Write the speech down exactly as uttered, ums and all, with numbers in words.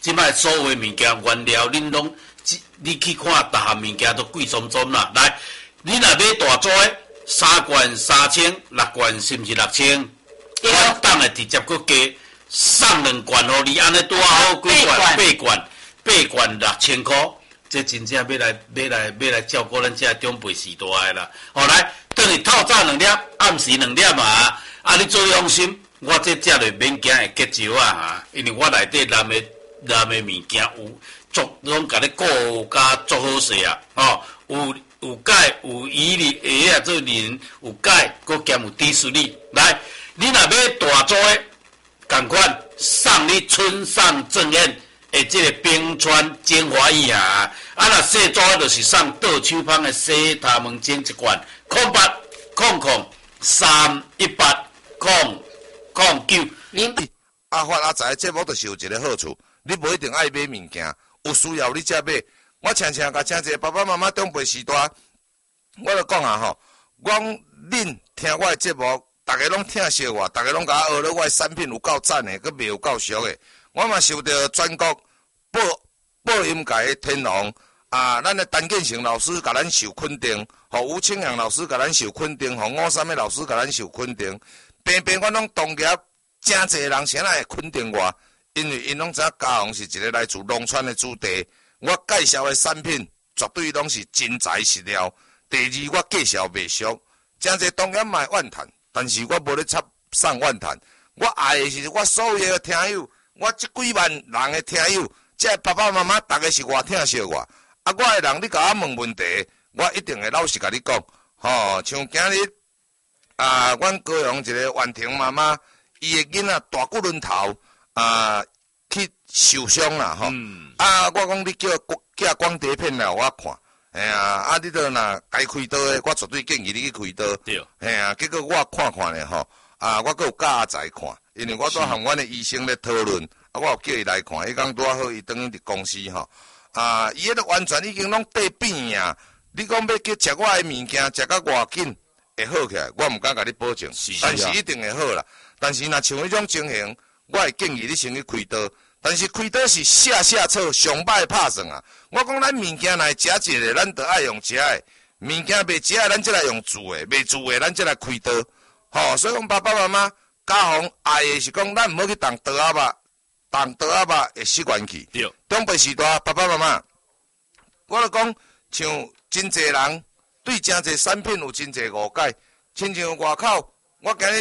即摆所有的物件原料，恁拢，你去看，逐项物件都贵淙淙啦。来，你若买大组的，三罐三千，六罐是毋是六千？我当下直接搁加送两罐互你，安尼拄好几罐？八罐，八罐六千块。这真正要来要来要来照顾咱这长辈时代的啦。后来等于透早两粒，暗时两粒嘛。啊，你做用心，我这食就免惊会结石啊哈，因为我内底蓝的蓝的物件有足，拢甲你顾甲足好势啊。哦，有有钙，有鱼哩下啊做磷，有钙，搁兼有低视力。来，你若买大组的，共款送你春上正宴。诶，即个冰川精华液啊，啊，若细组就是送倒手芳的洗头毛精一罐，空八空空三一八空空九。 您阿发阿财节目就是有一个好处，你无一定爱买物件，有需要你才买。我常常甲请一个爸爸妈妈长辈时代，我就讲啊吼，我恁听我的节目，大家拢听笑我，大家拢甲我学了我的产品有够赞的，佮卖有够俗的。我嘛受到全国播播音界的天王啊，咱的陈建成老师甲咱受肯定，和吴清阳老师甲咱受肯定，和吴三的老师甲咱受肯定。偏偏我拢同业真侪人先来肯定我，因为因拢知影嘉宏是一个来自农村的子弟，我介绍的产品绝对拢是真材实料。第二，我介绍袂俗，真侪同业卖怨叹，但是我无咧插送怨叹，我爱的是我所有的听友。我这几万人的听友，这爸爸妈妈大家是偌疼惜我，啊，我的人你甲我问问题，我一定会老实甲你讲，吼、哦，像今日啊，阮高雄一个婉婷妈妈，伊的囡仔大骨轮头啊去受伤啦，吼、嗯，啊，我讲你叫寄光碟片来我看，哎呀，啊，你都若该开刀的，我绝对建议你去开刀，对，哎呀，结果我看看咧，吼。啊，我阁有教阿仔看，因为我都和阮的医生咧讨论，啊，我有叫伊来看，伊讲拄好，伊等于伫公司吼，啊，伊迄个完全已经拢得病啊！你讲要去食我的物件，食到偌紧会好起来，我毋敢甲你保证，但是一定会好啦。但是若像迄种情形，我会建议你先去开刀，但是开刀是下下策，上歹拍算啊！我讲咱物件来食一个，咱得爱用食的；物件袂食的，咱则来用煮的；袂煮的，咱则来开刀。吼、哦，所以讲爸爸妈妈，家宏爱的是讲，咱毋好去动刀仔肉，动刀仔肉会习惯去。对，长辈时代，爸爸妈妈，我就讲，像真侪人对真侪产品有真侪误解，亲像外口，我今日